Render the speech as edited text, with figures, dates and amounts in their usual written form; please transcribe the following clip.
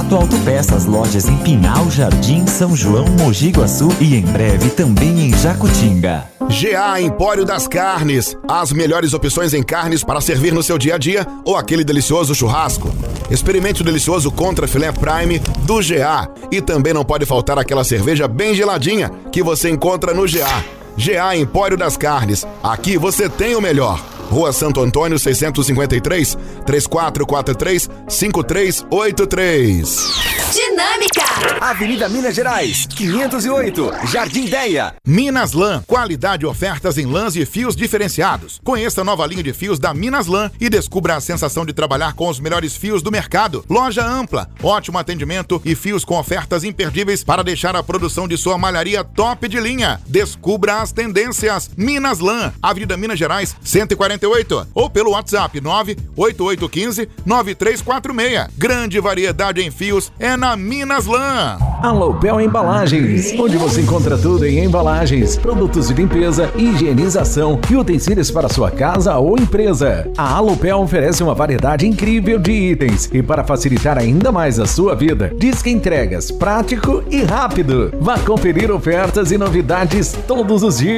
Renato Autopeças, lojas em Pinhal, Jardim, São João, Mogi Guaçu e em breve também em Jacutinga. GA Empório das Carnes, as melhores opções em carnes para servir no seu dia a dia ou aquele delicioso churrasco. Experimente o delicioso Contra Filé Prime do GA. E também não pode faltar aquela cerveja bem geladinha que você encontra no GA. GA Empório das Carnes, aqui você tem o melhor. Rua Santo Antônio 653, 3443-5383. Dinâmica! Avenida Minas Gerais, 508, Jardim Ideia. Minas Lã, qualidade e ofertas em lãs e fios diferenciados. Conheça a nova linha de fios da Minas Lã e descubra a sensação de trabalhar com os melhores fios do mercado. Loja ampla, ótimo atendimento e fios com ofertas imperdíveis para deixar a produção de sua malharia top de linha. Descubra as tendências. Minas Lã, Avenida Minas Gerais, 148, ou pelo WhatsApp 98815-9346. Grande variedade em fios é na Minas Lã. Alopel Embalagens, onde você encontra tudo em embalagens, produtos de limpeza, higienização e utensílios para sua casa ou empresa. A Alopel oferece uma variedade incrível de itens e para facilitar ainda mais a sua vida, Disque Entregas, prático e rápido. Vá conferir ofertas e novidades todos os dias.